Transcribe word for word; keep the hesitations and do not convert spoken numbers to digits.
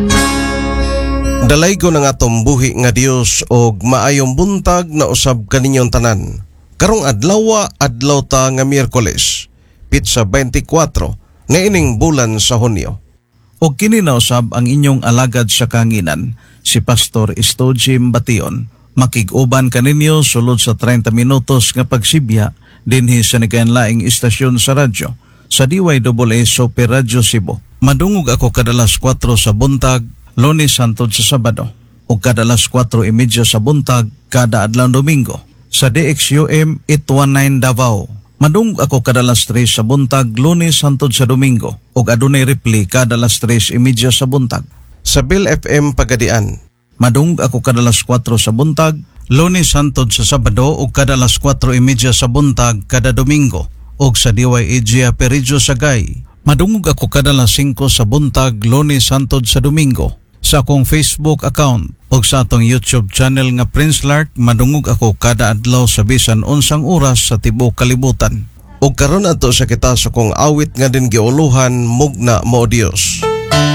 Dalay ko na nga tumbuhi nga Dios og maayong buntag na usab kaninyong tanan. Karong adlaw adlaw ta nga Miyerkules, pitsa twenty-four nga ining bulan sa Hunyo. O kini na usab ang inyong alagad sa kanginan, si Pastor Estojim Bation. Makig-uban kaninyo sulod sa thirty minutos nga pagsibya dinhi sa nagaanlaing istasyon sa radyo sa D Y A A Super Radio Cebu. Madungog ako kadalas four sa buntag, Lunes hangtod sa Sabado, o kadalas four thirty sa buntag kada adlaw Domingo sa D X U M eight nineteen Davao. Madungog ako kadalas three sa buntag, Lunes hangtod sa Domingo, o adunay replay kadalas three thirty sa buntag. Sa Bill F M Pagadian, madungog ako kadalas four sa buntag, Lunes hangtod sa Sabado, o kadalas four thirty sa buntag kada Domingo, o sa D Y A G A Peridjo Sagay. Madungog ako kadalas five sa buntag, Lunes hangtod sa Domingo. Sa akong Facebook account o sa atong YouTube channel nga Prince Lark, madungog ako kada adlaw sa bisan unsang oras sa tibuok kalibutan. ug karon ato sa kita sa kong awit nga din giuluhan, Mugna Mo Dios.